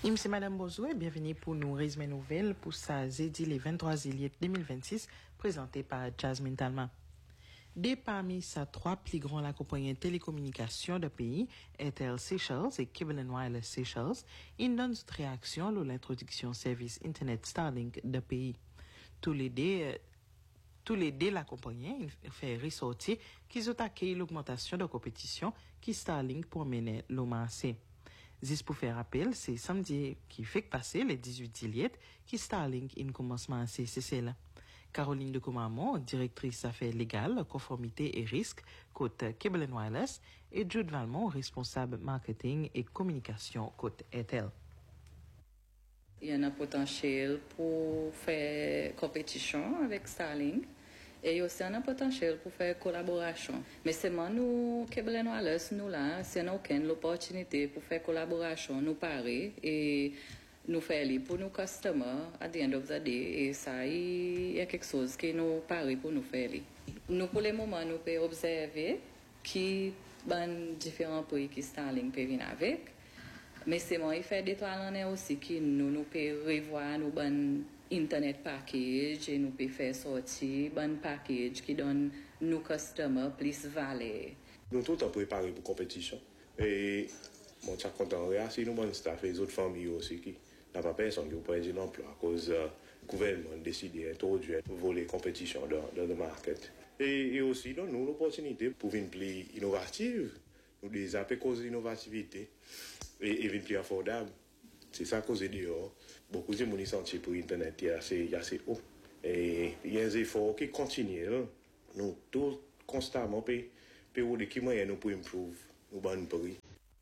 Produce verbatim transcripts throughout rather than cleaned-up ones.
Monsieur Madame Bozoué, bienvenue pour nous résumer nouvelles pour sa jeudi le vingt-trois juillet deux mille vingt-six, présenté par Jasmine Talma. Des parmi sa trois plus grands la compagnie de télécommunications de pays, Airtel Seychelles et Cable and Wireless Seychelles, ils donnent une réaction à l'introduction service Internet Starlink de pays. Tous les deux, tous les deux la compagnie fait ressortir qu'ils ont accueilli l'augmentation de compétition qui Starlink pour mener l'omancé. Juste pour faire rappel, c'est samedi qui fait passer le dix-huit juillet qui Starlink in commencement à C C C là. Caroline de Comamon, directrice affaires légales, conformité et risque, côté Cable and Wireless, et Jude Valmont, responsable marketing et communication côté Airtel. Il y a un potentiel pour faire compétition avec Starlink et il y a aussi un potentiel pour faire collaboration. Mais c'est nous, Cable and Wireless, nous là, c'est nous qui avons l'opportunité pour faire collaboration, nous parer et nous faire pour nos customers at the end of the day et ça il y a quelque chose que nous parer pour nous faire. Nous pour le moment nous pouvons observer qui ban différents prix qui Starlink peut venir avec. Mais c'est moi il fait des toiles en aussi qui nous nous peut revoir nous ban internet package et nous peut faire sortir ban package qui donne nos customers plus valeur. Nous tout temps préparé pour compétition et mon tient content si nous bon staff les autres familles aussi qui n'a pas personne qui peut dire l'emploi à cause euh, le gouvernement a décidé d'introduire voler compétition dans, dans le market et, et aussi dans nous l'opportunité pour une plus innovative nous des appels cause d'innovativité et, et une plus affordable. C'est ça cause dehors. Beaucoup de gens sentent pour internet il y a assez assez haut et il y a des efforts qui continuent. Hein. Nous tous constamment payer pour des moyens nous pour improve nous bonne prix.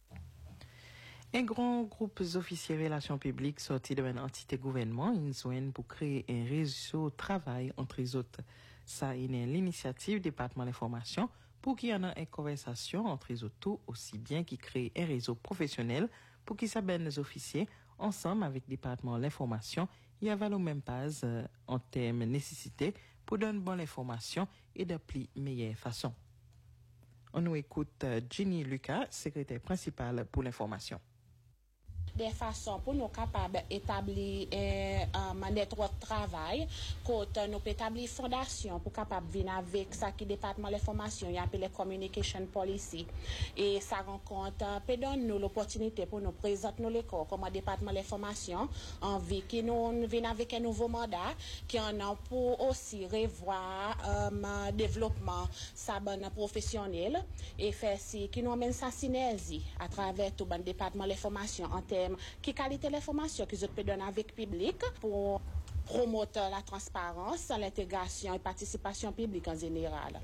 Un grand groupe d'officiers relations publiques sortis de une entité gouvernement, ils sont pour créer un réseau de travail entre les autres. Ça, il est l'initiative du département d'information pour qu'il y en ait une conversation entre les autres tout aussi bien qu'il crée un réseau professionnel pour qu'ils s'abonnent les officiers ensemble avec le département de l'information. Il y avait le même pas euh, en termes de nécessité pour donner bonne information et de plus meilleure façon. On nous écoute euh, Ginny Lucas, secrétaire principale pour l'information. Des façons pour nous capables d'établir un network de travail, quand nous établir fondation pour capable venir avec ça qui département de l'information, il y a appelé communication policy et ça rencontre peut donner nous l'opportunité pour nous présenter nous l'école comme département de l'information envie qui nous vienne avec un nouveau mandat qui en a pour aussi revoir euh, développement ça bonne professionnel et faire si qui nous amène sa synergie à travers tout bon département de l'information en termes qui qualité l'information qu'ils peuvent donner avec le public pour promouvoir la transparence, l'intégration et participation publique en général.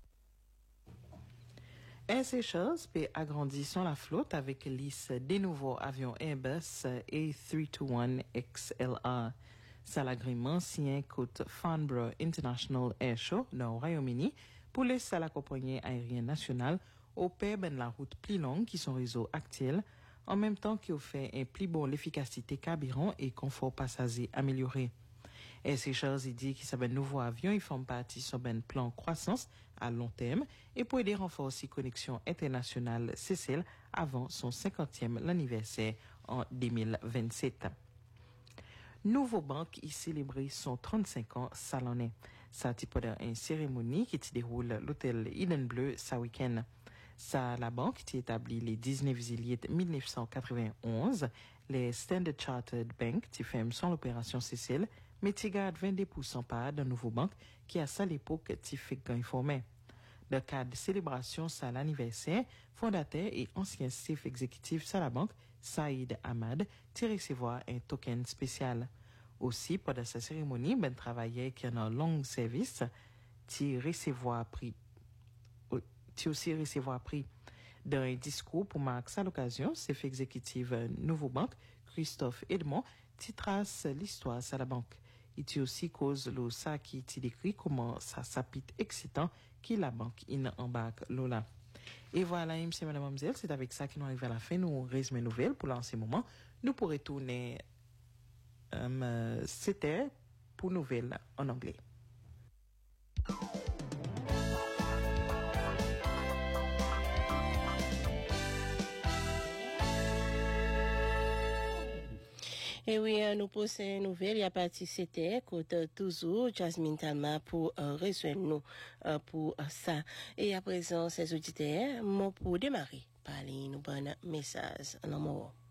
Air Seychelles peut agrandir la flotte avec liste des nouveaux avions Airbus A trois cent vingt-et-un X L R. C'est l'agrément signé côté Farnborough International Air Show dans le Royaume-Uni pour laisser la compagnie aérienne nationale opérer ben la route plus longue qui son réseau actuel en même temps qu'il fait un plus bon l'efficacité carburant et confort passager amélioré. Air Seychelles dit que ce nouveau avion il forme partie de un plan croissance à long terme et pour aider à renforcer la connexion internationale C C L avant son cinquantième anniversaire en deux mille vingt-sept. Nouveau Banque y célébrait son trente-cinq ans salonnais. Ça a pendant une cérémonie qui se déroule à l'hôtel Eden Bleu ce week-end. Ça, la banque qui est établie le dix-neuf juillet mille neuf cent quatre-vingt-onze, les Standard Chartered Bank qui ferment son opération C C L, mais qui garde vingt-deux pour cent part d'un nouveau banque qui à ça l'époque qui fait informé. Dans le cadre de célébration ça l'anniversaire, fondateur et ancien chef exécutif de la banque, Saïd Ahmad, qui recevoir un token spécial. Aussi, pendant sa cérémonie, ben travailleur qui en a un long service, qui recevoir prix qui aussi recevoir prix. Dans un discours pour marquer à l'occasion, chef exécutif Nouveau Banque, Christophe Edmond, qui trace l'histoire de la banque. Il dit aussi cause le ça qui décrit comment ça s'applique excitant qui la banque in embarque Lola. Et voilà, monsieur, madame, mademoiselle, c'est avec ça que nous arrivons à la fin. Nous résumons nouvelles pour lancer moment. Nous pourrons tourner, euh, c'était pour nouvelles en anglais. Et oui, nous posons une nouvelle, il y a parti c'était, côté toujours, Jasmine Talma pour euh, rejoindre nous euh, pour euh, ça. Et à présent, ces auditeurs, moi pour démarrer, parler nous bon message en amour.